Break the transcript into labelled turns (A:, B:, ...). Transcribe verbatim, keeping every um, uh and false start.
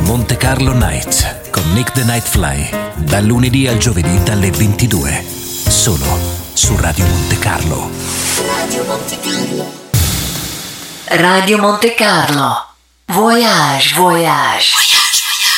A: Monte Carlo Nights con Nick the Nightfly, dal lunedì al giovedì dalle ventidue, solo su Radio Monte Carlo.
B: Radio Monte Carlo. Radio Monte Carlo. Voyage, voyage.